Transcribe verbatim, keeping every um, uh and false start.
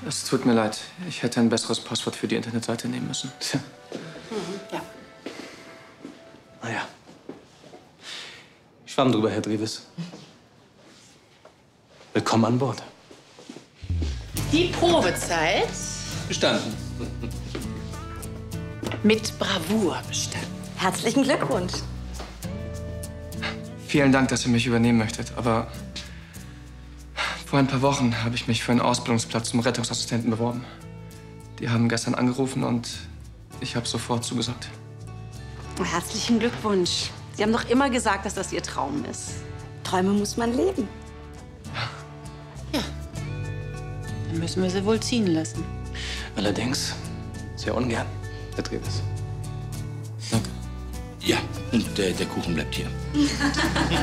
Es tut mir leid. Ich hätte ein besseres Passwort für die Internetseite nehmen müssen. Tja. Mhm, ja. Naja. Schwamm drüber, Herr Dreves. Willkommen an Bord. Die Probezeit Bestanden. mit Bravour bestanden. Herzlichen Glückwunsch. Vielen Dank, dass ihr mich übernehmen möchtet, aber vor ein paar Wochen habe ich mich für einen Ausbildungsplatz zum Rettungsassistenten beworben. Die haben gestern angerufen und ich habe sofort zugesagt. Herzlichen Glückwunsch. Sie haben doch immer gesagt, dass das Ihr Traum ist. Träume muss man leben. Ja. Dann müssen wir sie wohl ziehen lassen. Allerdings sehr ungern, Herr Dreves. Danke. Ja, und der, der Kuchen bleibt hier.